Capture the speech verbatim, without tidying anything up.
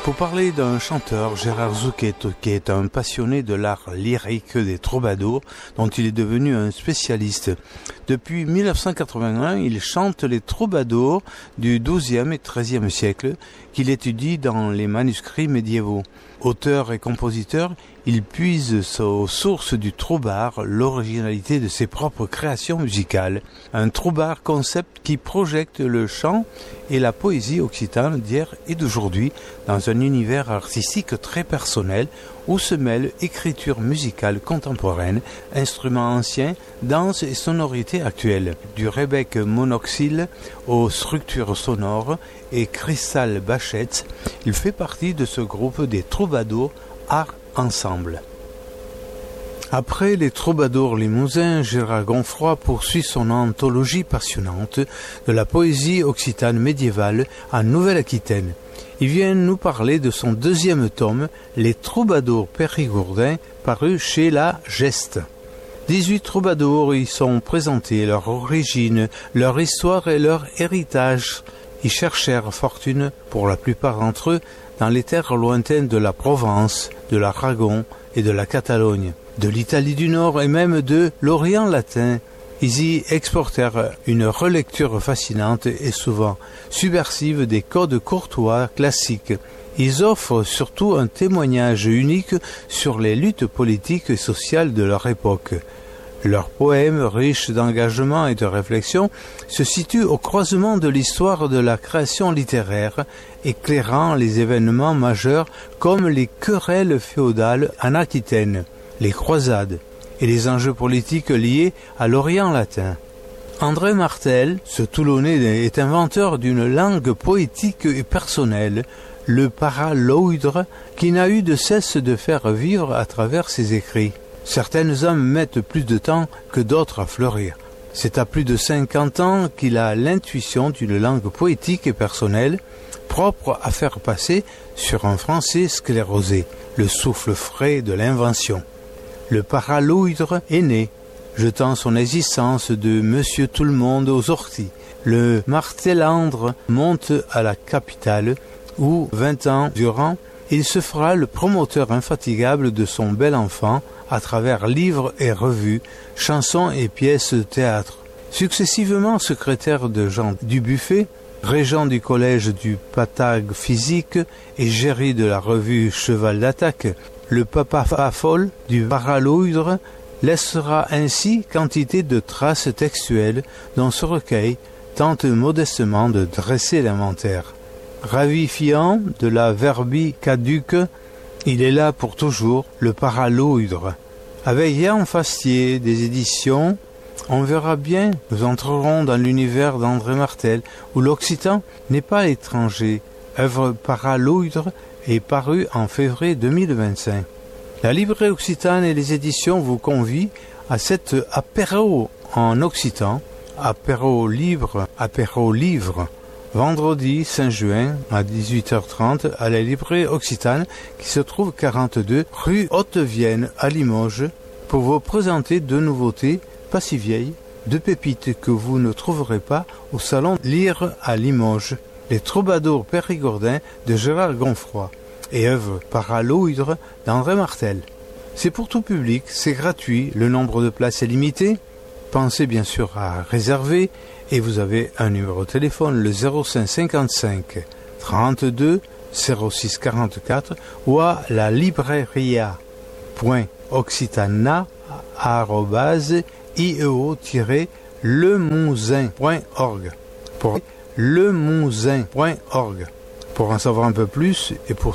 Pour parler d'un chanteur, Gérard Zucchetto, qui est un passionné de l'art lyrique des troubadours, dont il est devenu un spécialiste. Depuis mille neuf cent quatre-vingt-un, il chante les troubadours du douzième et treizième siècle, qu'il étudie dans les manuscrits médiévaux. Auteur et compositeur, il puise aux sources du troubard l'originalité de ses propres créations musicales. Un troubard concept qui projette le chant et la poésie occitane d'hier et d'aujourd'hui dans un univers artistique très personnel où se mêlent écriture musicale contemporaine, instruments anciens, danse et sonorités actuelles. Du rebec monoxyle aux structures sonores et cristal bachette, il fait partie de ce groupe des troubadours Art Ensemble. Après les troubadours limousins, Gérard Gonfroy poursuit son anthologie passionnante de la poésie occitane médiévale en Nouvelle-Aquitaine. Il vient nous parler de son deuxième tome, Les troubadours périgourdins, paru chez La Geste. dix-huit troubadours y sont présentés, leur origine, leur histoire et leur héritage. Ils cherchèrent fortune, pour la plupart d'entre eux, dans les terres lointaines de la Provence, de l'Aragon et de la Catalogne, de l'Italie du Nord et même de l'Orient latin. Ils y exportèrent une relecture fascinante et souvent subversive des codes courtois classiques. Ils offrent surtout un témoignage unique sur les luttes politiques et sociales de leur époque. Leurs poèmes, riches d'engagement et de réflexion, se situent au croisement de l'histoire de la création littéraire, éclairant les événements majeurs comme les querelles féodales en Aquitaine, les croisades et les enjeux politiques liés à l'Orient latin. André Martel, ce Toulonnais, est inventeur d'une langue poétique et personnelle, le paraloïdre, qui n'a eu de cesse de faire vivre à travers ses écrits. Certaines âmes mettent plus de temps que d'autres à fleurir. C'est à plus de cinquante ans qu'il a l'intuition d'une langue poétique et personnelle, propre à faire passer sur un français sclérosé, le souffle frais de l'invention. Le paraloïdre est né, jetant son existence de Monsieur Tout-le-Monde aux orties. Le martellandre monte à la capitale, où, vingt ans durant, il se fera le promoteur infatigable de son bel enfant à travers livres et revues, chansons et pièces de théâtre. Successivement secrétaire de Jean Dubuffet, régent du collège du Patag physique et géry de la revue Cheval d'attaque, le papa folle du paraloïdre laissera ainsi quantité de traces textuelles dont ce recueil tente modestement de dresser l'inventaire. Ravifiant de la verbie caduque, il est là pour toujours, le paraloïdre. Avec Yann Fastier des éditions, on verra bien, nous entrerons dans l'univers d'André Martel, où l'occitan n'est pas étranger. Œuvre paraloïdre est parue en février deux mille vingt-cinq. La librairie occitane et les éditions vous convient à cet apéro en occitan, apéro libre, apéro livre, vendredi cinq juin à dix-huit heures trente à la librairie occitane qui se trouve quarante-deux rue Haute-Vienne à Limoges pour vous présenter deux nouveautés pas si vieilles, deux pépites que vous ne trouverez pas au salon Lire à Limoges, les troubadours périgourdins de Gérard Gonfroy et œuvre paraloïdre d'André Martel. C'est pour tout public, c'est gratuit, le nombre de places est limité. Pensez bien sûr à réserver et vous avez un numéro de téléphone, le zéro cinq cinquante-cinq trente-deux zéro six quarante-quatre ou à la libreria.occitana arobase ieo-lemousin point org pour lemousin point org pour en savoir un peu plus et pour